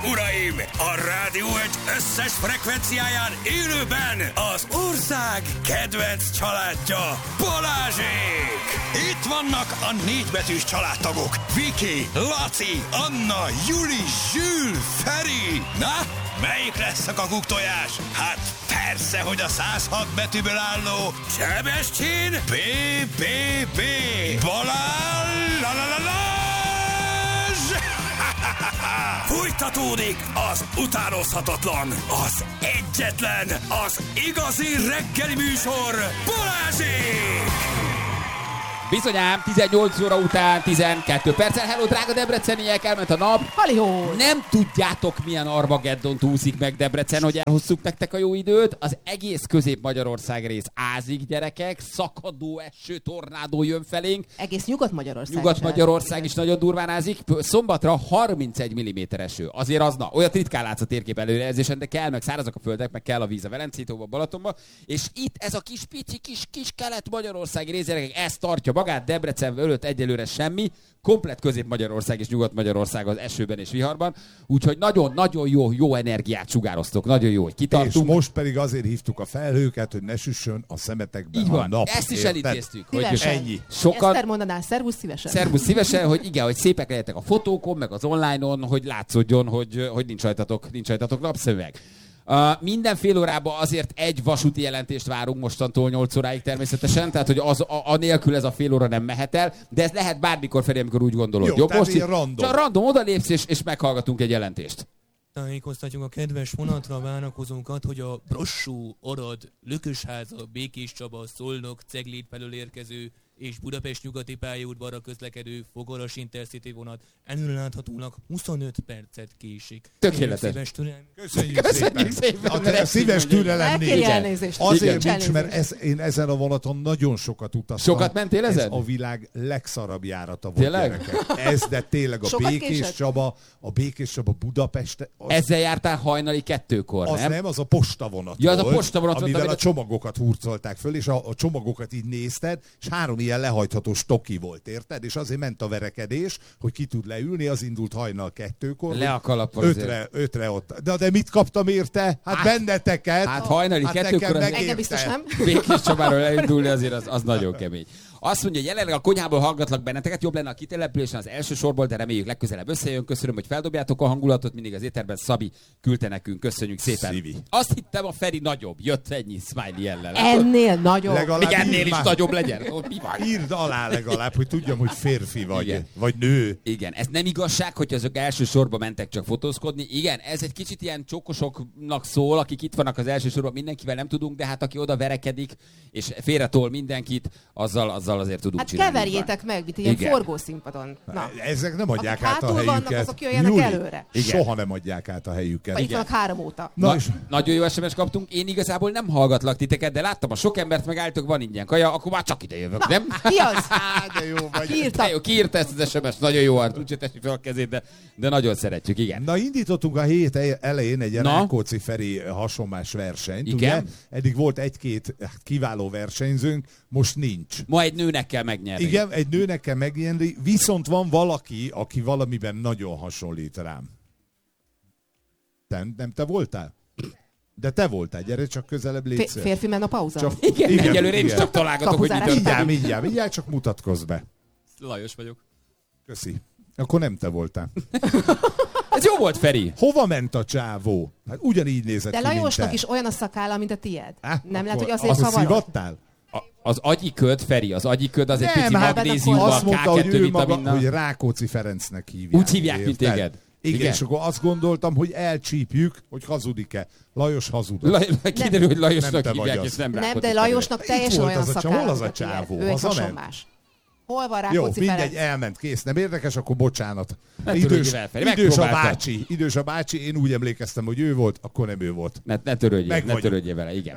uraim! A Rádió Egy összes frekvenciáján élőben az ország kedvenc családja, Balázsék! Itt vannak a 4 betűs családtagok. Viki, Laci, Anna, Juli, Zsül, Feri. Na, melyik lesz a kakuktojás? Hát persze, hogy a 106 betűből álló Sebestyén BBB Balázs! Fújtatódik az utánozhatatlan, az egyetlen, az igazi reggeli műsor, Balázsék! Bizonyám, 18 óra után 12 perccel. Hello, drága debreceniek, elment a nap. Halihó! Nem tudjátok, milyen Armageddon úszik meg Debrecen, hogy elhosszuk nektek a jó időt. Az egész Közép-Magyarország rész ázik, gyerekek. Szakadó eső, tornádó jön felénk. Egész Nyugat-Magyarország. Nyugat-Magyarország is nagyon durván ázik. Szombatra 31 mm eső. Azért az, na, olyat ritkán látsz a térkép előrejelzésen, de kell, meg szárazak a földek, meg kell a víz a Velencétóba, Balatonba. És itt ez a kis pici, kis kelet-magyarországi rész, gyerekek, ez tartja magát, Debrecen előtt egyelőre semmi, komplett Közép-Magyarország és Nyugat-Magyarország az esőben és viharban, úgyhogy nagyon-nagyon jó energiát sugároztok, nagyon jó, hogy kitartunk. És most pedig azért hívtuk a felhőket, hogy ne süssön a szemetekben így van, a nap. Ezt is elintéztük. Hogy ennyi. Eszter mondaná, szervusz szívesen. Szervusz szívesen, hogy igen, hogy szépek legyetek a fotókon, meg az online-on, hogy látszódjon, hogy nincs rajtatok napszöveg. Minden fél órában azért egy vasúti jelentést várunk mostantól 8 óráig természetesen, tehát hogy anélkül ez a fél óra nem mehet el, de ez lehet bármikor, Feri, amikor úgy gondolod. Jó, most random. Csak random odalépsz és meghallgatunk egy jelentést. Tájékoztatjuk a kedves vonatra várakozónkat, hogy a Brassó, Arad, Lökösháza, Békés Csaba, Szolnok, Ceglét felől érkező és Budapest nyugati pályaudvarra közlekedő Fogaras Intercity vonat előreláthatólag 25 percet késik. Tökéletes. Köszönjük szépen. A szíves türelem azért nincs, mert én ezen a vonaton nagyon sokat utaztam. Sokat mentél ezen? Ez a világ legszarabb járata volt, tényleg? Gyerekek. Ez, de tényleg a Békés Csaba Budapest. Ezzel jártál hajnali 2-kor, az nem? Az a postavonat ja, az volt, a postavonat amivel volt, a csomagokat hurcolták föl, és a csomagokat így nézted, és 3 ilyen lehajtható stoki volt, érted? És azért ment a verekedés, hogy ki tud leülni, az indult hajnal 2-kor. Le a kalappal 5-re ott. De mit kaptam érte? Hát benneteket. Hát hajnali 2-kor engem biztos nem. Békés Csabáról elindulni azért az nagyon kemény. Azt mondja, hogy jelenleg a konyhából hallgatlak benneteket, jobb lenne a kitelepülésen az első sorból, de reméljük legközelebb összejön. Köszönöm, hogy feldobjátok a hangulatot, mindig az éterben Szabi küldte nekünk, köszönjük szépen. Szívi. Azt hittem, a Feri nagyobb, jött ennyi smiley ellen. Ennél nagyobb. Még ennél is nagyobb legyen. Mi van? Írd alá legalább, hogy tudjam, hogy férfi vagy, Igen. vagy nő. Igen, ez nem igazság, hogy azok első sorba mentek csak fotózkodni. Igen, ez egy kicsit ilyen csókosoknak szól, akik itt vannak az első sorban, mindenkivel nem tudunk, de hát aki oda verekedik, és félretol mindenkit, azzal azért tudunk hát csinálni. Keverjétek meg, mint ilyen Igen. forgószínpadon. Na. Ezek nem adják Akik át a hátul helyüket. vannak, azok jöjjenek előre. Soha nem adják át a helyüket. Vagy itt vannak 3 óta. Nagyon jó SMS kaptunk. Én igazából nem hallgatlak titeket, de láttam, a sok embert megálltok, van ingyen kaja, akkor már csak ide jövök, nem? Ki az? De jó vagy. Ki írta ezt az SMS? Nagyon jó, Art, úgyse tessi fel a kezét, de nagyon szeretjük, igen. Na, indítottunk a hét elején egy Rákóczi Feri hasonlás versenyt. Igen. Ugye? Eddig volt 1-2 kiváló versenyzőnk, most nincs. Ma egy nőnek kell megnyerni. Igen, egy nőnek kell megnyerni, viszont van valaki, aki valamiben nagyon hasonlít rám. Nem te voltál? De te voltál, gyere csak közelebb, légy szíves. Férfi menopauza? Igen, egyelőre én is csak találgatok, hogy mit Mindjárt, csak mutatkozz be. Lajos vagyok. Köszi. Akkor nem te voltál. Ez jó volt, Feri. Hova ment a csávó? Hát ugyanígy nézett De ki, mint Lajosnak te. is olyan a szakálla, mint a tied. Nem lehet, hogy azért azt szavarod? szivattál? Az agyiköd, Feri, az agyiköd az egy pici hát magnéziummal, Azt mondta, hogy K2 ő maga, vitaminnal. hogy Rákóczi Ferencnek hívják. Úgy hívják, mint téged. Igen, és akkor azt gondoltam, hogy elcsípjük, hogy hazudik-e. Lajos hazudott. Kiderül, hogy Lajosnak Nem te hívják, vagy és az. nem Nem, Rákóczi de Lajosnak Itt teljesen volt olyan az a szakálla, hol az a mint tied. csávó? Ő egy Hazament? hasonlás. Hol van Jó, Rákóczi mindegy, Ferenc? elment, kész. Nem érdekes, akkor bocsánat. Idős Idős a bácsi, én úgy emlékeztem, hogy ő volt, akkor nem ő volt. Ne törődjél vele, igen.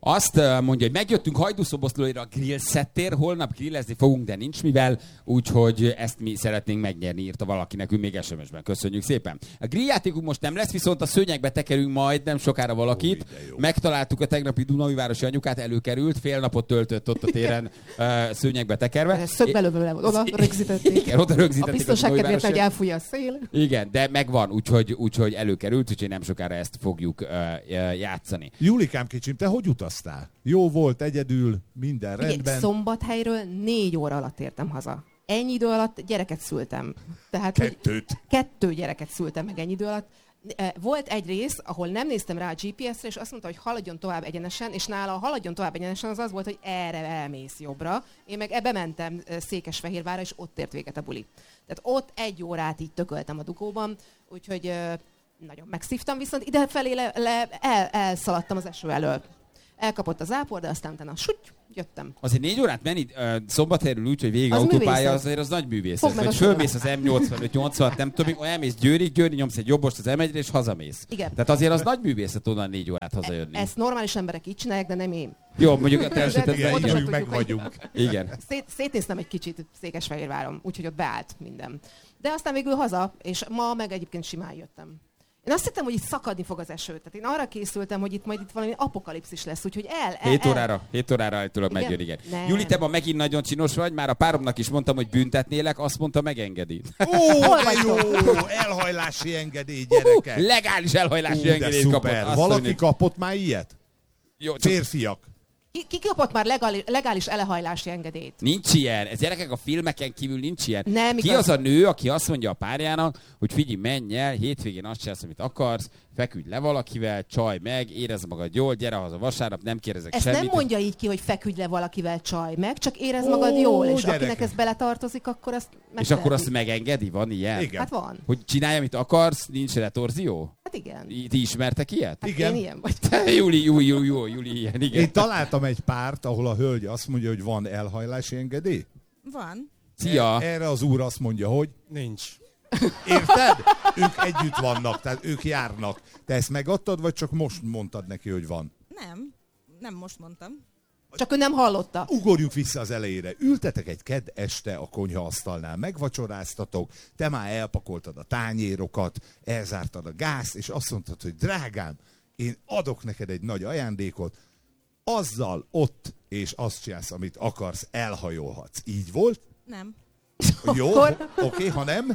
Azt mondja, hogy megjöttünk Hajdúszoboszlóira a grill szettér, holnap grillezni fogunk, de nincs mivel, úgyhogy ezt mi szeretnénk megnyerni, írta valaki nekünk még SMS-ben. Köszönjük szépen. A grilljátékunk most nem lesz, viszont a szőnyegbe tekerünk majd nem sokára valakit. Megtaláltuk a tegnapi Dunaújvárosi anyukát, előkerült, fél napot töltött ott a téren szőnyegbe tekerve. Szögbelövőle oda rögzítették. Igen, oda rögzítették. A biztonság kedvéért, hogy elfújja a szél. Igen, de megvan, úgyhogy előkerült, úgyhogy nem sokára ezt fogjuk játszani. Julikám kicsim, te hogy utaztál? Jó volt, egyedül, minden Igen, rendben. Szombathelyről 4 óra alatt értem haza. Ennyi idő alatt gyereket szültem. Tehát, Kettőt. 2 gyereket szültem meg ennyi idő alatt. Volt egy rész, ahol nem néztem rá a GPS-re, és azt mondta, hogy haladjon tovább egyenesen, és nála a haladjon tovább egyenesen az volt, hogy erre elmész jobbra. Én meg ebbe mentem Székesfehérvárra, és ott ért véget a buli. Tehát ott 1 órát így tököltem a dugóban, úgyhogy nagyon megszívtam, viszont idefelé elszaladtam az eső elől. Elkapott az zápor, de aztán utána jöttem. Azért 4 órát menni Szombathelyről úgy, hogy végig Az autópálya, művészet. azért az nagy művészet. Fogd meg Vagy a fölmész az M85-80, nem tudom, elmész Győrig nyomsz egy jobbost az M1-re, és hazamész. Igen. Tehát azért az nagy művészet onnan 4 órát hazajönni. Ezt normális emberek így csinálják, de nem én. Jó, mondjuk a te Igen, esetedben pontosan igen. Így meg tudjuk, hogy- vagyunk. Igen. Szétnéztem egy kicsit Székesfehérváron, úgyhogy ott beállt minden. De aztán végül haza, és ma meg egyébként simán jöttem. Én azt hittem, hogy itt szakadni fog az eső. Tehát én arra készültem, hogy itt majd valami apokalipszis lesz, úgyhogy 7 órára állítólag Igen? megjön, igen. Nem. Júli, te ma megint nagyon csinos vagy, már a páromnak is mondtam, hogy büntetnélek, azt mondta, megengedi. Hol De jó, vagytok? elhajlási engedély, gyerekek. Legális elhajlási De engedélyt kapott. szuper. Azt Valaki mondja, kapott már ilyet? jó, csak Férfiak. Ki kapott már legális elehajlási engedélyt? nincs ilyen. Ez gyerekek, a filmeken kívül nincs ilyen. Nem Ki igaz. az a nő, aki azt mondja a párjának, hogy figyelj, menj el, hétvégén azt csinálsz, amit akarsz, feküdj le valakivel, csaj meg, érezd magad jól, gyere haza vasárnap, nem kérdezek Ezt semmit. nem mondja így ki, hogy feküdj le valakivel, csaj meg, csak érezd magad jól, és gyerekek. akinek ez beletartozik, akkor azt És akkor azt megengedi? Van ilyen? Igen. Hát van. Hogy csinálj, amit akarsz, nincs retorzió? Hát igen. Ti ismertek ilyet? Hát Igen. én ilyen vagy. Júli, ilyen, igen. Én találtam egy párt, ahol a hölgy azt mondja, hogy van elhajlási engedély. Van. Szia! Erre az úr azt mondja, hogy Nincs. érted? Ők együtt vannak, tehát ők járnak. Te ezt megadtad, vagy csak most mondtad neki, hogy van? Nem most mondtam. Csak ő nem hallotta. Ugorjuk vissza az elejére. Ültetek egy kedd este a konyhaasztalnál, megvacsoráztatok, te már elpakoltad a tányérokat, elzártad a gázt, és azt mondtad, hogy drágám, én adok neked egy nagy ajándékot, azzal ott, és azt csinálsz, amit akarsz, elhajolhatsz. Így volt? Nem. Jó, Akkor- oké, ha nem?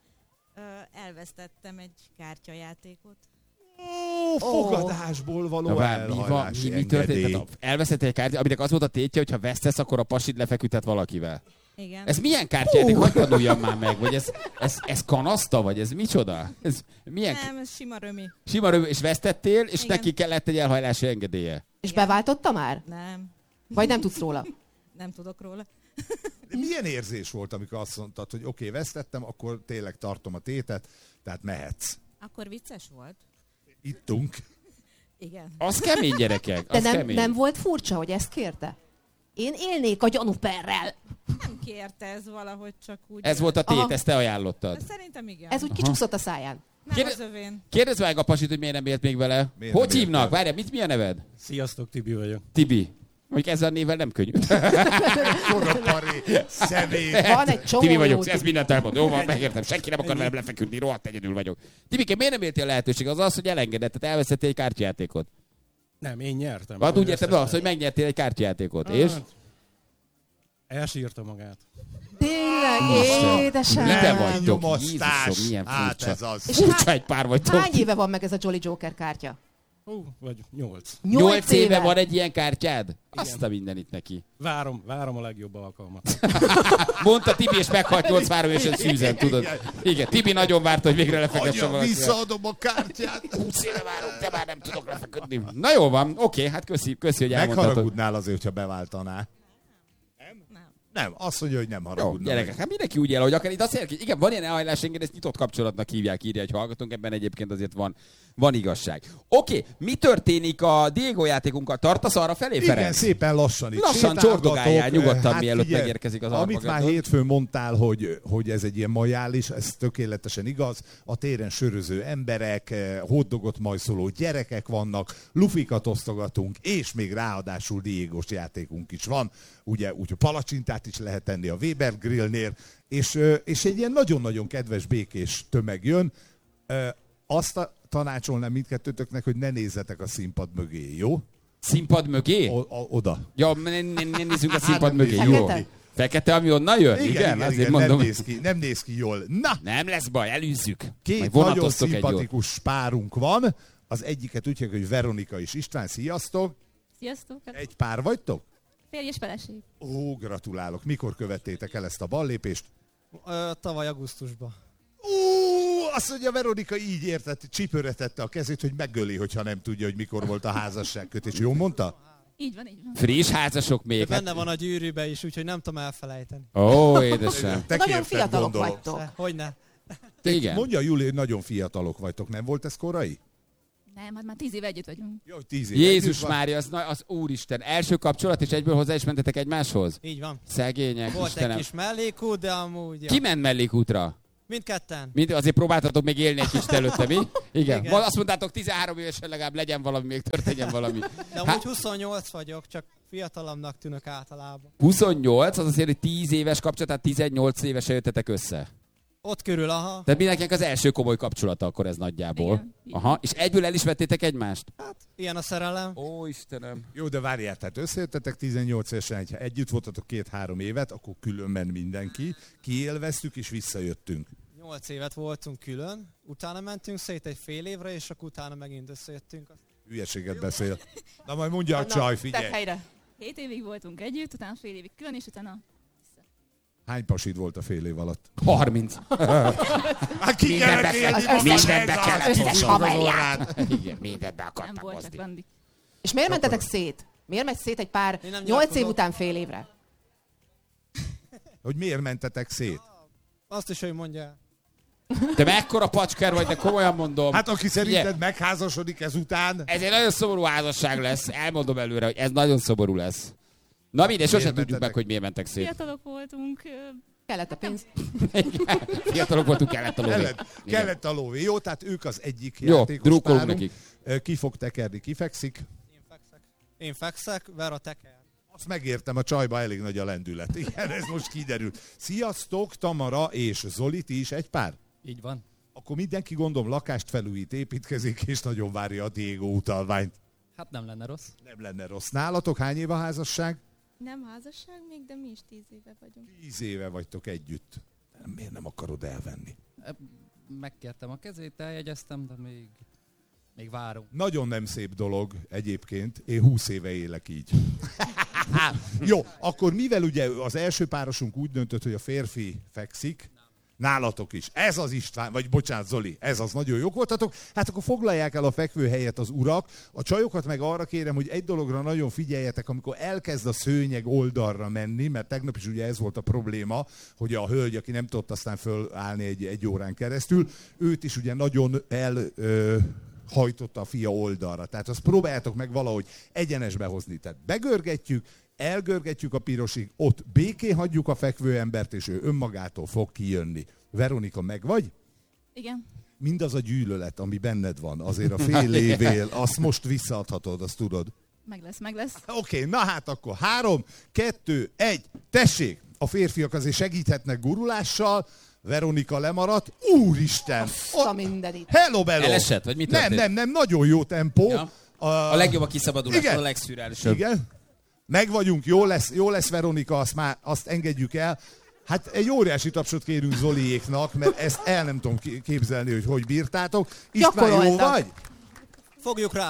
Elvesztettem egy kártyajátékot. Ó, fogadásból való elhajlási Mi történt? engedély. Tehát elveszett egy kártya, aminek az volt a tétje, hogy ha vesztesz, akkor a pasid lefeküdhet valakivel. Igen. Ez milyen kártyáték? Hogy tanuljam már meg? Vagy ez kanaszta? Vagy ez micsoda? Ez milyen Nem, ez sima römi. sima röv, és vesztettél, és Igen. neki kellett egy elhajlási engedélye. És Igen. beváltotta már? Nem. Vagy nem tudsz róla? Nem tudok róla. De milyen érzés volt, amikor azt mondtad, hogy oké, vesztettem, akkor tényleg tartom a tétet, tehát mehetsz. Akkor vicces volt. Ittunk. Igen. Az kemény, gyerekek. De Az nem, kemény. nem volt furcsa, hogy ezt kérte? Én élnék a gyanúperrel. Nem kérte ez valahogy csak úgy. Ez volt a tét, Aha. ezt te ajánlottad. De szerintem igen. Ez úgy kicsúszott a száján. Nem Kérde- az övén. Kérdezd meg a pasit, hogy miért nem élt még vele. Miért Hogy nem hívnak? éltem? Várjál, mi a neved? Sziasztok, Tibi vagyok. Tibi. Mondjuk ezzel a névvel nem könnyű. Korapari személy. Van egy csomó Tibi jó vagyok, Tibi. ezt mindent elmond. Jó van, megértem, senki nem akar velem lefeküdni, rohadt egyedül vagyok. Tibike, miért nem éltél a lehetőség? Az az, hogy elengedett, tehát elvesztettél egy kártyajátékot. Nem, én nyertem. Hát úgy értem, az, hogy megnyertél egy kártyajátékot. És? Hát, elsírta magát. Tényleg, Isten. édesem. Mire Nem, vagytok? nyomasztás. Jézusom, milyen Hát furcsa. ez az. És Furcsa egy pár vagytok. Hány éve van meg ez a Jolly Joker kártya? Vagy 8. 8 éve van egy ilyen kártyád? Azt a mindenit neki. Várom a legjobb alkalmat. Mondta Tibi, és meghalt 8 váróésen szűzen, tudod. Igen, Tibi nagyon várta, hogy végre lefekesse Anya, valaki. visszaadom a kártyát. 20 éve várok, de már nem tudok lefeküdni. Na jó van, oké, hát köszi hogy elmondhatod. Megharagudnál azért, hogyha beváltanál. Nem. Nem, azt mondja, hogy nem Jó, haragudna gyerekek, meg. hát mindenki úgy él, hogy akar. Itt azt jelenti, igen, van ilyen elhajlás, engem ezt nyitott kapcsolatnak hívják, írja egy hallgatónk, ebben egyébként azért van igazság. Oké, mi történik a Diego játékunkkal? Tartasz arra felé, Igen, Ferenc? szépen lassan itt Lassan sétálgatok. csordogáljál nyugodtan, mielőtt figyelj, megérkezik az Amit már Armageddon. hétfőn mondtál, hogy ez egy ilyen majális, ez tökéletesen igaz. A téren söröző emberek, hotdogot majszoló gyerekek vannak, lufikat osztogatunk, és még ráadásul Diegos játékunk is van. Ugye, úgy palacsintát is lehet tenni a Weber Grillnél, és egy ilyen nagyon-nagyon kedves, békés tömeg jön. Azt tanácsolnám mindkettőtöknek, hogy ne nézzetek a színpad mögé, jó? Színpad mögé? Oda. Ja, ne nézzünk a színpad nem mögé, nézzük. jó? Fekete? Fekete, ami onnan jön? Igen, azért mondom. Nem néz ki jól. Na, Nem lesz baj, elűzzük. két Majd nagyon vonatoztok egy jót. szimpatikus párunk van. Az egyiket úgy hívják, hogy Veronika és István. Sziasztok! Sziasztok! Egy pár vagytok? Férj és feleség. Ó, gratulálok. Mikor követtétek el ezt a ballépést? Tavaly augusztusban. Ó, azt mondja, Veronika így értett, csipőretette a kezét, hogy megöli, hogyha nem tudja, hogy mikor volt a házasságkötés. Jól mondta? Így van, így van. Friss házasok De még. benne van a gyűrűbe is, úgyhogy nem tudom elfelejteni. Ó, édesem. Te Nagyon kérted, fiatalok gondolom. vagytok. Hogyne? Igen. Mondja, Júli, hogy nagyon fiatalok vagytok. Nem volt ez korai? Nem, hát már 10 éve együtt vagyunk. Jó, hogy 10 év Jézus együtt van. Mária, az Úristen. Első kapcsolat, és egyből hozzá is mentetek egymáshoz? Így van. Szegények, Volt Istenem. egy kis mellékút, de amúgy... Ja. Ki ment mellékútra? Mindketten. Azért próbáltatok még élni egy kicsit előtte, mi? Igen. Igen. Azt mondtátok, 13 évesen legalább legyen valami, még történjen valami. De amúgy 28 vagyok, csak fiatalabbnak tűnök általában. 28, az azért, hogy 10 éves kapcsolat, tehát 18 évesen jöttetek össze. Ott körül, aha. Tehát mindenkinek az első komoly kapcsolata akkor ez nagyjából. Igen. Aha, és egyből el is vettétek egymást? Ilyen a szerelem. Ó, Istenem. Jó, de várjál, tehát összejöttetek 18 évesen, ha együtt voltatok 2-3 évet, akkor különben mindenki. Kiélveztük és visszajöttünk. 8 évet voltunk külön, utána mentünk szét egy fél évre, és akkor utána megint összejöttünk. Hülyeséget beszél. Na majd mondja a Na, csaj, tedd figyelj. helyre. 7 évig voltunk együtt, utána fél évig külön, és utána... Hány pasid volt a fél év alatt? 30. Hát ki Mindenbe kellett kellett- élni, mindenbe ez kellett az összes az haverját. orrán. Igen, mindent be Nem akartak voltak hozni. randi. És miért mentetek szét? Miért megy szét egy pár Én nem 8 év nyilatkozom. után fél évre? Hogy miért mentetek szét? Azt is, hogy mondja. Te mekkora pacsker vagy, de komolyan mondom. Hát aki szerinted Ugye, megházasodik ezután, ez egy nagyon szomorú házasság lesz. Elmondom előre, hogy ez nagyon szomorú lesz. Na mindegy, sosem tudjuk mentetek? meg, hogy miért mentek szét. Fiatalok voltunk, Kellett a pénz. Fiatalok voltunk, kellett a lóvé. kellett a lóvé. Jó, tehát ők az egyik Jó, játékos drukkolunk párunk. nekik. Ki fog tekerni, ki fekszik? Én fekszek, Vera teker. Azt megértem, a csajba elég nagy a lendület. Igen, ez most kiderült. Sziasztok, Tamara és Zoli, ti is egy pár? Így van. Akkor mindenki gondolom lakást felújít, építkezik, és nagyon várja a Diego utalványt. Hát nem lenne rossz. Nem lenne rossz. Nálatok hány év a házasság? Nem házasság még, de mi is 10 éve vagyunk. 10 éve vagytok együtt. Miért nem akarod elvenni? Megkértem a kezét, eljegyeztem, de még várom. Nagyon nem szép dolog egyébként. Én 20 éve élek így. Jó, akkor mivel ugye az első párosunk úgy döntött, hogy a férfi fekszik, nálatok is. Ez az István, vagy bocsánat, Zoli, ez az, nagyon jók voltatok. Hát akkor foglalják el a fekvőhelyet az urak. A csajokat meg arra kérem, hogy egy dologra nagyon figyeljetek, amikor elkezd a szőnyeg oldalra menni, mert tegnap is ugye ez volt a probléma, hogy a hölgy, aki nem tudott aztán fölállni egy órán keresztül, őt is ugye nagyon hajtotta a fia oldalra. Tehát azt próbáljátok meg valahogy egyenesbe hozni. Tehát begörgetjük, elgörgetjük a pirosig, ott békén hagyjuk a fekvőembert, és ő önmagától fog kijönni. Veronika, meg vagy? Igen. Mindaz a gyűlölet, ami benned van, azért a fél évél, azt most visszaadhatod, azt tudod. Meg lesz. Oké, na hát akkor 3, 2, 1, tessék! A férfiak azért segíthetnek gurulással, Veronika lemaradt. Úristen! Azt a mindenit. Hello, bello! Elesett, vagy mi történt? Nem, nagyon jó tempó. Ja. A legjobb a kiszabadulás, Igen. a legszürreálisabb. Igen. Meg vagyunk, jó lesz Veronika, azt engedjük el. Hát egy óriási tapsot kérünk Zoliéknak, mert ezt el nem tudom képzelni, hogy bírtátok. István, jó Gyakoroltak. vagy? Fogjuk rá.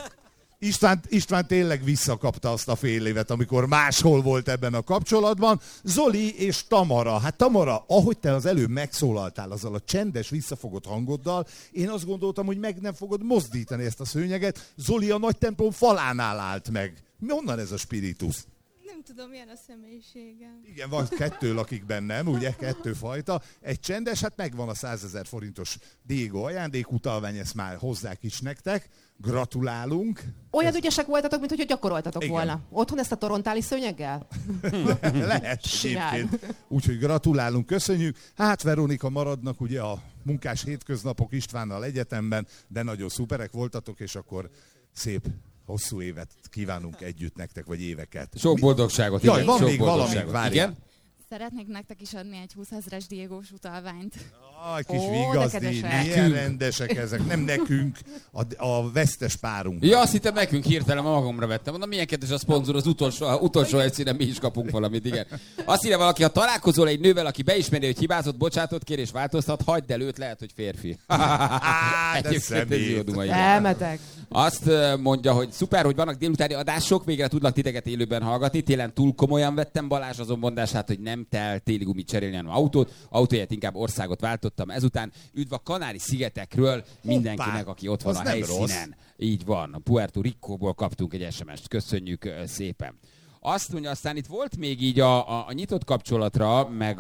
István tényleg visszakapta azt a fél évet, amikor máshol volt ebben a kapcsolatban. Zoli és Tamara. Hát Tamara, ahogy te az előbb megszólaltál azzal a csendes, visszafogott hangoddal, én azt gondoltam, hogy meg nem fogod mozdítani ezt a szőnyeget. Zoli a nagy templom falánál állt meg. Mi onnan ez a spiritus? Nem tudom, milyen a személyiségem. Igen, van 2 lakik bennem, ugye, 2 fajta. Egy csendes, hát megvan a 100 000 forintos Diego ajándékutalvány, ezt már hozzák is nektek. Gratulálunk. Olyan ügyesek voltatok, mint hogy gyakoroltatok Igen. volna. Otthon ezt a torontáli szőnyeggel? Lehet Simán. egyébként. Úgyhogy gratulálunk, köszönjük. Hát Veronika, maradnak ugye a munkás hétköznapok Istvánnal egyetemben, de nagyon szuperek voltatok, és akkor szép hosszú évet kívánunk együtt nektek, vagy éveket. Sok boldogságot. Jaj, igen, van sok még valami, boldogságot. várjál. Igen? Szeretnék nektek is adni egy 20 000-es Diegós utalványt. Aj, kis Ó, vigazdi, de kedvesek. milyen Nekünk. rendesek ezek, nem nekünk, a vesztes párunk. Ja, azt hittem nekünk hirtelen magamra vettem. Mondom, milyen kedves a szponzor, az utolsó helyszínen mi is kapunk valamit, igen. Azt írja valaki, ha találkozol egy nővel, aki beismeri, hogy hibázott, bocsánatot kér és változtat, hagyd el őt, lehet, hogy férfi. De Egyébként ez szemét. jó duma, igen. Elmetek. Azt mondja, hogy szuper, hogy vannak délutáni adások, végre tudlak titeket élőben hallgatni. Télen túl komolyan vettem Balázs azon mondását, hogy nem kell téli gumit cserélni, hanem autóját inkább országot váltottam. Ezután üdv a Kanári-szigetekről mindenkinek, aki ott van az a nem helyszínen. rossz. Így van, a Puerto Ricóból kaptunk egy SMS-t, köszönjük szépen. Azt mondja, aztán itt volt még így a nyitott kapcsolatra, meg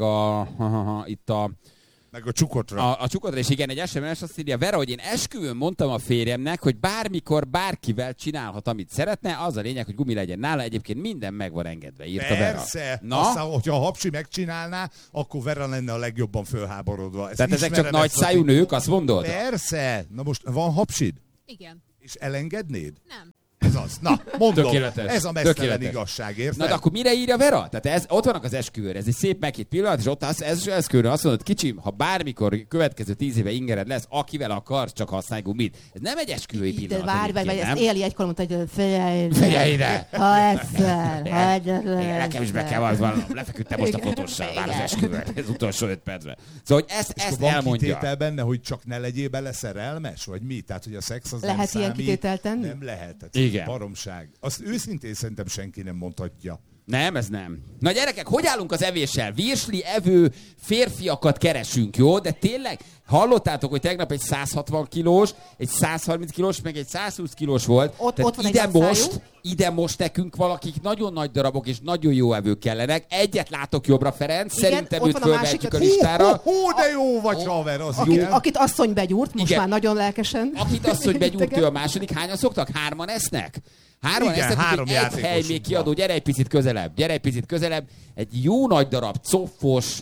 itt Meg a csukotra. a csukodra, és igen, egy SMS azt írja, Vera, hogy én esküvőn mondtam a férjemnek, hogy bármikor, bárkivel csinálhat, amit szeretne, az a lényeg, hogy gumi legyen nála, egyébként minden meg van engedve, írta Vera. Persze, Na? aztán, hogyha a Hapsi megcsinálná, akkor Vera lenne a legjobban fölháborodva. Ezt Tehát ezek csak ismerem, nagyszájú nők, azt mondod? Persze. Na most van Hapsid? Igen. És elengednéd? Nem. Ez az. Na, mondom, Tökéletes. ez a mesztelen Tökéletes. igazság, érted? Na de akkor mire írja Vera? Tehát ott vannak az esküvőre, ez egy szép meghitt pillanat, és ott az esküvőre azt mondod, kicsim, ha bármikor következő 10 éve ingered lesz, akivel akarsz, csak használj gumit. Ez nem egy esküvői De pillanat. várj, vagy egyébként, ezt nem? Éli egykor mondta, hogy figyelj ide! Ha egyszer, Igen, nekem is be kell vallanom. Lefeküdtem most a fotóssal, vár az esküvőt, ez utolsó 5 percre. Szóval, hogy ezt van elmondja. kitétel benne, hogy csak ne legyél bele szerelmes, vagy mi? Tehát, hogy a szex az Lehet nem ilyen számít. kitételt tenni? Nem lehet. Tehát Igen. baromság. Azt őszintén szerintem senki nem mondhatja. Nem, ez nem. Na gyerekek, hogy állunk az evéssel? Virsli evő férfiakat keresünk, jó? De tényleg, hallottátok, hogy tegnap egy 160 kilós, egy 130 kilós, meg egy 120 kilós volt. Ott van egy ide most nekünk valakik nagyon nagy darabok és nagyon jó evők kellenek. Egyet látok jobbra, Ferenc. Igen, Szerintem ott őt van a másik, fölvehetjük a aki- listára. Hú, de jó vagy, haver, az igen. akit asszony begyúrt, most Igen. már nagyon lelkesen. Akit azt, hogy begyúrt ő a második, hányan szoktak? 3-an esznek? 3-an Igen, esznek, 3 úgyhogy egy hely játékosunk még van. kiadó, gyere egy picit közelebb. Egy jó nagy darab, coffos,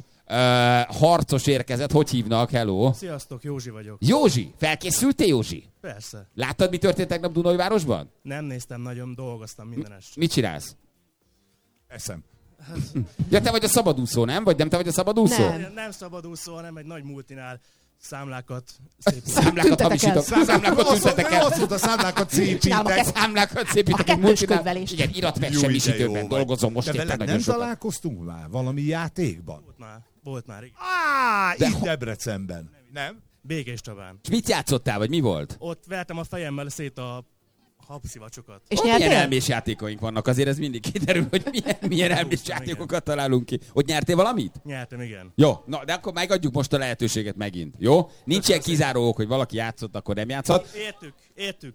harcos érkezett. Hogy hívnak? Hello? Sziasztok, Józsi vagyok. Józsi, felkészültél, Józsi? Persze. Láttad, mi történt tegnap Dunajvárosban? Nem néztem nagyon, dolgoztam minden este. Mit csinálsz? Eszem. Ja, te vagy a szabadúszó, nem? Vagy nem te vagy a szabadúszó? Nem szabadúszó, hanem egy nagy multinál számlákat Számlákat hamisítok. Számlákat tüntetek el. Azt mondta, számlákat Csinálom a szépítek. Számlákat szépítek. A egy kettős multinál. könyvelést. Igen, iratmegsemmisítőben semmisítőben dolgozom most De éppen veled nagyon nem sokat. találkoztunk már valami játékban? Volt már, igen. Itt Debrecenben. Nem? Békés Csabán. És mit játszottál, vagy mi volt? Ott vertem a fejemmel szét a habszivacsokat. És Milyen nyertél? elmés játékoink vannak, azért ez mindig kiderül, hogy milyen elmés játékokat találunk ki. Ott nyertél valamit? Nyertem, igen. Jó, na, de akkor megadjuk most a lehetőséget megint, jó? Nincs ilyen kizáró ok, hogy valaki játszott, akkor nem játszhat. Értük.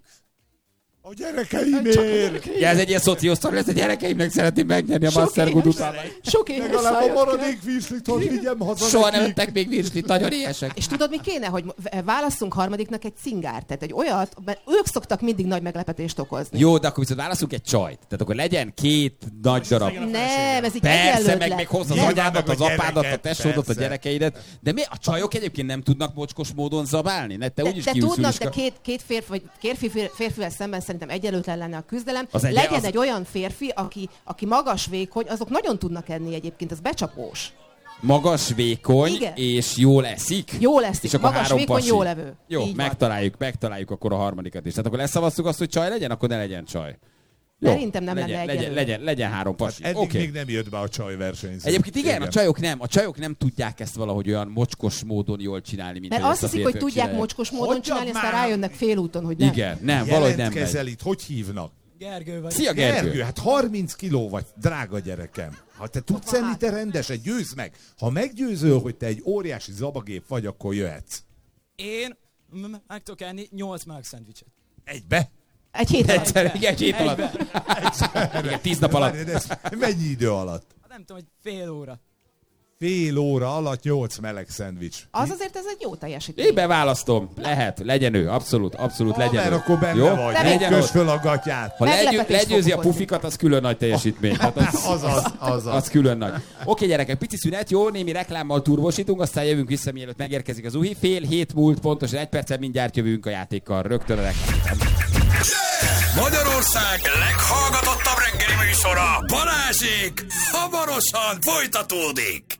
A gyerekeimért! Ja, ez egy ilyen szociosztor, ez a gyerekeimnek szeretném megnyerni a Master Good utalványt. Sok éhes Legalább a szájat maradék virslit, hogy vigyem haza Soha nem nekik. ettek még virslit, nagyon éhesek. És tudod, mi kéne, hogy válasszunk harmadiknak egy cingárt, tehát egy olyat, mert ők szoktak mindig nagy meglepetést okozni. Jó, de akkor viszont válaszunk egy csajt. Tehát akkor legyen 2 nagy darab. Nem, ez így Persze, egyenlőtlen. meg még hozz az Nyilván anyádat, meg az a apádat, a gyereket, tesódat, a persze. gyerekeidet. De mi? A csajok egyébként nem tudnak mocskos módon zabálni? Ne, te úgyis De kiülsz tudnak, de Juliska. két férfi, vagy férfivel szemben szerintem egyenlőtlen lenne a küzdelem. Az egy- Legyen az- egy olyan férfi, aki magas, vékony, azok nagyon tudnak enni egyébként, az becsapós. Magas, vékony, Igen. és jól eszik. Jól eszik, És akkor magas, 3 vékony, pasi. jól evő. Jó, Így van. megtaláljuk akkor a harmadikat is. Tehát akkor leszavaztuk azt, hogy csaj legyen, akkor ne legyen csaj. Szerintem nem lenne egyenlő. legyen 3 pasi. Eddig Oké. még nem jött be a csajversenyző. Egyébként igen, a csajok nem tudják ezt valahogy olyan mocskos módon jól csinálni, mint Mert hogy azt ezt a hiszik, hogy férfiak tudják csinálják. mocskos módon Hagyjad csinálni, aztán már! rájönnek félúton, hogy nem. Igen, nem, valahogy nem Jelentkezel megy. itt, hogy hívnak? Gergő vagy. Szia, Gergő! Hát 30 kiló vagy, drága gyerekem. Ha te tudsz enni, te rendeset, győzd meg. Ha meggyőzöl, hogy te egy óriási zabagép vagy, akkor jöhetsz. Én meg tudok enni 8 Mark szendvicset. Egybe? Egy hét alatt. Egyszer, igen, egy hét alatt. Igen, 10 nap alatt. Mennyi idő alatt? Nem tudom, hogy fél óra. Fél óra alatt 8 meleg szendvics. Az azért ez egy jó teljesítmény. Én beválasztom. Lehet, legyen ő. Abszolút legyen mert ő. akkor benne jó? vagy. Legyen Kös ott. föl a gatyát. Ha legyőzi a pufikat, az külön nagy teljesítmény. Hát az külön nagy. Oké, gyerekek, pici szünet, jó? Némi reklámmal turbosítunk, aztán jövünk vissza, mielőtt megérkezik az UHI. Fél hét múlt, pontosan 1 perccel mindjárt jövünk a játékkal. Rögtön a reklám. Magyarország leghallgatottabb reggeli műsora, Balázsék, hamarosan folytatódik.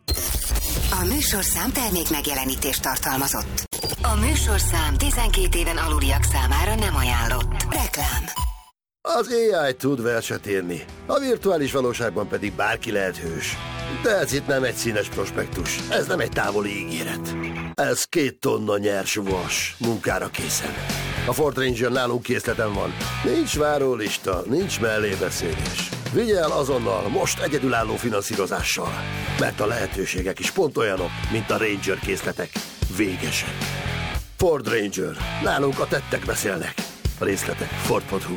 A műsorszám termék megjelenítést tartalmazott. A műsorszám 12 éven aluliak számára nem ajánlott. Reklám. Az AI tud verset írni, a virtuális valóságban pedig bárki lehet hős. De ez itt nem egy színes prospektus, ez nem egy távoli ígéret. Ez 2 tonna nyers vas, munkára készen. A Ford Ranger nálunk készleten van. Nincs várólista, nincs mellébeszélés. Vigye el azonnal, most egyedülálló finanszírozással. Mert a lehetőségek is pont olyanok, mint a Ranger készletek. Végesek. Ford Ranger. Nálunk a tettek beszélnek. A részletek Ford.hu.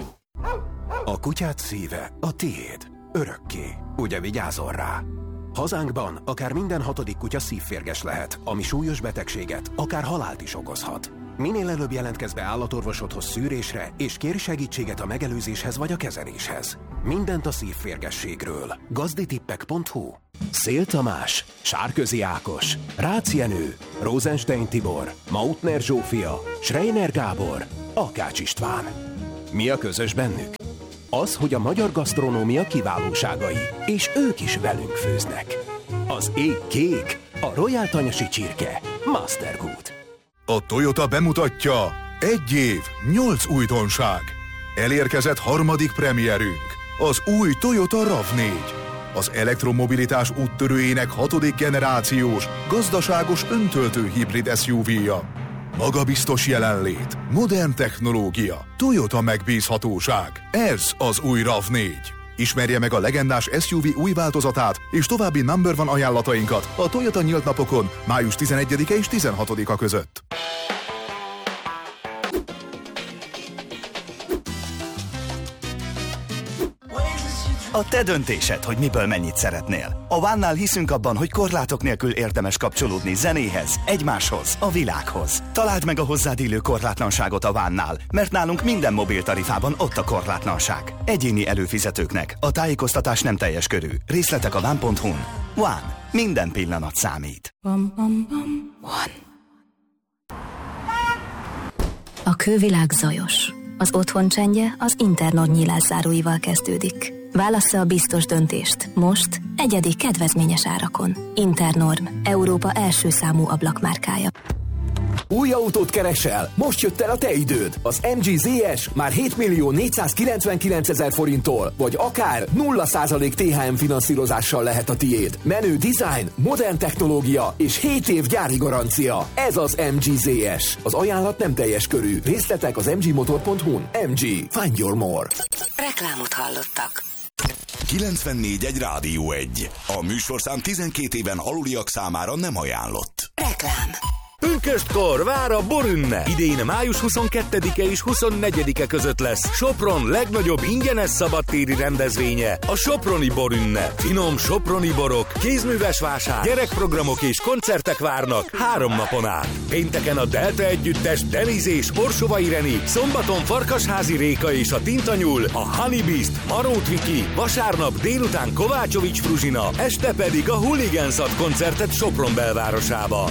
A kutyád szíve a tiéd. Örökké. Ugye vigyázol rá? Hazánkban akár minden 6. kutya szívférges lehet, ami súlyos betegséget, akár halált is okozhat. Minél előbb jelentkezz be állatorvosodhoz szűrésre, és kérj segítséget a megelőzéshez vagy a kezeléshez. Mindent a szívférgességről. Gazditippek.hu. Szél Tamás, Sárközi Ákos, Rácz Jenő, Rosenstein Tibor, Mautner Zsófia, Schreiner Gábor, Akács István. Mi a közös bennük? Az, hogy a magyar gasztronómia kiválóságai, és ők is velünk főznek. Az ég kék, a Royal Tanyasi csirke, Mastergood. A Toyota bemutatja 1 év, 8 újdonság. Elérkezett 3. premierünk, az új Toyota RAV4. Az elektromobilitás úttörőjének 6. generációs, gazdaságos öntöltő hibrid SUV-ja. Magabiztos jelenlét, modern technológia, Toyota megbízhatóság. Ez az új RAV4. Ismerje meg a legendás SUV új változatát és további number one ajánlatainkat a Toyota nyílt napokon május 11-e és 16-a között. A te döntésed, hogy miből mennyit szeretnél. A One-nál hiszünk abban, hogy korlátok nélkül érdemes kapcsolódni zenéhez, egymáshoz, a világhoz. Találd meg a hozzád illő korlátlanságot a One-nál, mert nálunk minden mobiltarifában ott a korlátlanság. Egyéni előfizetőknek a tájékoztatás nem teljes körű. Részletek a one.hu-n. One. Minden pillanat számít. One. A külvilág zajos. Az otthon csendje az Internorm nyílászáróival kezdődik. Válassza a biztos döntést. Most egyedi kedvezményes árakon. Internorm, Európa első számú ablakmárkája. Új autót keresel? Most jött el a te időd. Az MG ZS már 7.499.000 forinttól, vagy akár 0% THM finanszírozással lehet a tiéd. Menő design, modern technológia és 7 év gyári garancia. Ez az MG ZS. Az ajánlat nem teljes körű. Részletek az mgmotor.hu-n. MG. Find your more. Reklámot hallottak. 94.1 Rádió 1. A műsorszám 12 éven aluliak számára nem ajánlott. Reklám. Pünköstkor vár a borünnep. Idén május 22-e és 24-e között lesz Sopron legnagyobb ingyenes szabadtéri rendezvénye, a Soproni borünnep. Finom soproni borok, kézműves vásár, gyerekprogramok és koncertek várnak 3 napon át. Pénteken a Delta együttes Deniz és Orsovai Reni, szombaton Farkasházi Réka és a Tintanyúl, a Honey Beast, Marót Viki, vasárnap délután Kovácsovics Fruzsina, este pedig a Hooligans ad koncertet Sopron belvárosában.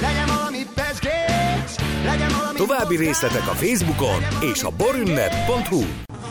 További részletek a Facebookon és a borünnep.hu.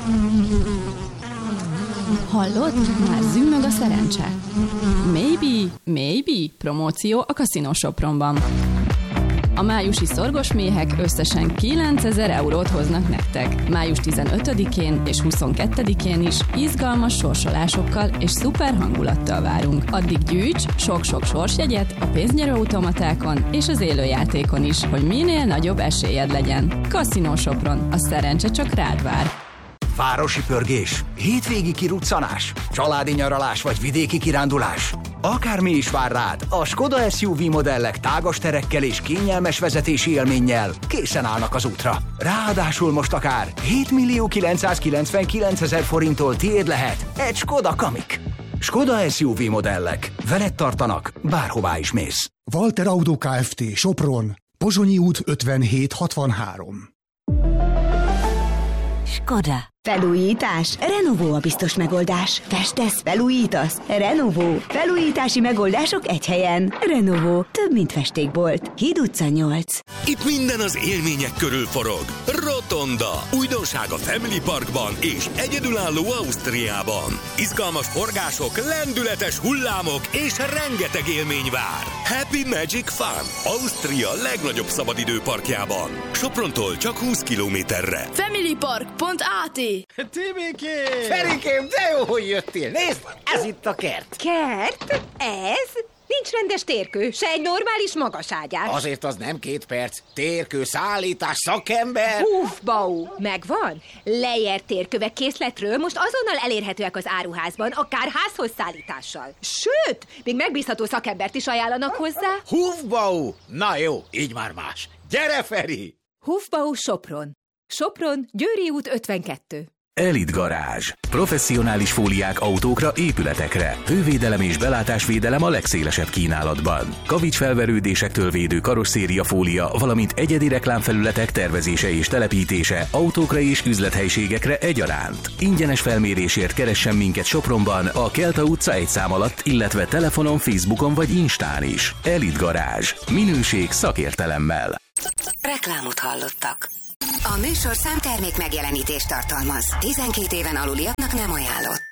Hallod? Már zümmög a szerencse. Maybe, promóció a Casino Sopronban. A májusi szorgos méhek összesen 9000 eurót hoznak nektek. Május 15-én és 22-én is izgalmas sorsolásokkal és szuper hangulattal várunk. Addig gyűjts sok-sok sorsjegyet a pénznyerő automatákon és az élőjátékon is, hogy minél nagyobb esélyed legyen. Casino Sopron, a szerencse csak rád vár. városi pörgés, hétvégi kiruccanás, családi nyaralás vagy vidéki kirándulás. Akármi is vár rád, a Skoda SUV modellek tágas terekkel és kényelmes vezetési élménnyel készen állnak az útra. Ráadásul most akár 7.999.000 forinttól tiéd lehet egy Skoda Kamiq. Skoda SUV modellek. Veled tartanak, bárhová is mész. Walter Auto Kft. Sopron, Pozsonyi út 5763. Skoda. Felújítás? Renovó a biztos megoldás. Festesz? Felújítasz? Renovó. Felújítási megoldások egy helyen. Renovó. Több, mint festékbolt. Híd utca 8. Itt minden az élmények körül forog. Rotonda. Újdonság a Family Parkban és egyedülálló Ausztriában. Izgalmas forgások, lendületes hullámok és rengeteg élmény vár. Happy Magic Fun. Ausztria legnagyobb szabadidőparkjában. Soprontól csak 20 kilométerre. Familypark.at. Tibikém! Ferikém, de jó, hogy jöttél. Nézd, ez itt a kert. Kert? Ez? Nincs rendes térkő, se egy normális magaságyás. Azért az nem 2 perc. Térkő, szállítás, szakember. Bau, megvan? Lejjert térkövek készletről most azonnal elérhetőek az áruházban, akár házhoz szállítással. Sőt, még megbízható szakembert is ajánlanak hozzá. Bau. Na jó, így már más. Gyere, Feri! Bau Sopron. Sopron, Győri út 52. Elite Garázs. Professzionális fóliák autókra, épületekre. Hővédelem és belátásvédelem a legszélesebb kínálatban. Kavicsfelverődésektől védő karosszéria fólia, valamint egyedi reklámfelületek tervezése és telepítése autókra és üzlethelyiségekre egyaránt. Ingyenes felmérésért keressen minket Sopronban, a Kelta utca 1 szám alatt, illetve telefonon, Facebookon vagy Instán is. Elite Garázs. Minőség szakértelemmel. Reklámot hallottak. A műsorszám termék megjelenítést tartalmaz. 12 éven aluliaknak nem ajánlott.